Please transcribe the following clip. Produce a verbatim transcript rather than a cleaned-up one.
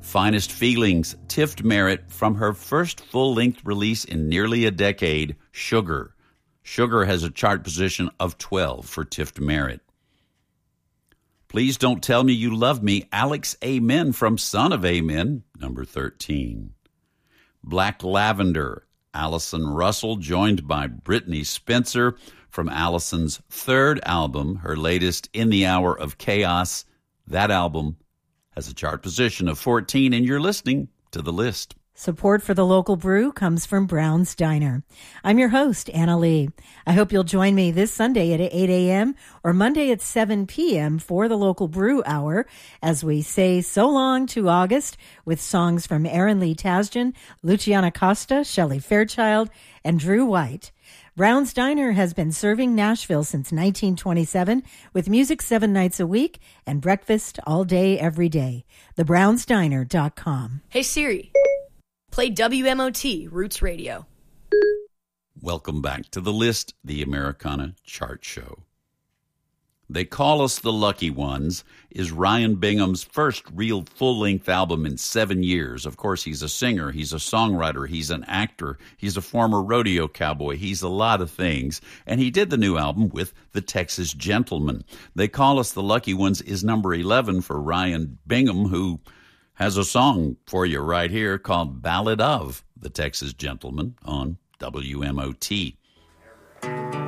Finest Feelings, Tift Merritt, from her first full-length release in nearly a decade, Sugar. Sugar has a chart position of twelve for Tift Merritt. Please Don't Tell Me You Love Me, Alex Amen from Son of Amen, number thirteen. Black Lavender, Allison Russell, joined by Brittany Spencer from Allison's third album, her latest, In the Hour of Chaos. That album has a chart position of fourteen, and you're listening to The List. Support for the local brew comes from Brown's Diner. I'm your host, Anna Lee. I hope you'll join me this Sunday at eight a.m. or Monday at seven p.m. for the local brew hour as we say so long to August with songs from Aaron Lee Tasjan, Luciana Costa, Shelley Fairchild, and Drew White. Brown's Diner has been serving Nashville since nineteen twenty-seven with music seven nights a week and breakfast all day, every day. the browns diner dot com. Hey Siri, play W M O T Roots Radio. Welcome back to The List, the Americana Chart Show. They Call Us the Lucky Ones is Ryan Bingham's first real full-length album in seven years. Of course, he's a singer, he's a songwriter, he's an actor, he's a former rodeo cowboy, he's a lot of things. And he did the new album with the Texas Gentlemen. They Call Us the Lucky Ones is number eleven for Ryan Bingham, who has a song for you right here called Ballad of the Texas Gentlemen on W M O T.